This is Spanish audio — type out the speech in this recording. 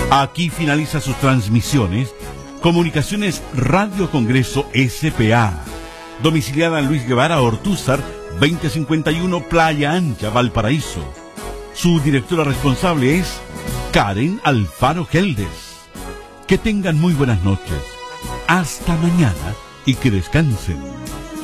Aquí finaliza sus transmisiones Comunicaciones Radio Congreso S.P.A. domiciliada en Luis Guevara Ortúzar, 2051 Playa Ancha, Valparaíso. Su directora responsable es Karen Alfaro Geldes. Que tengan muy buenas noches. Hasta mañana y que descansen.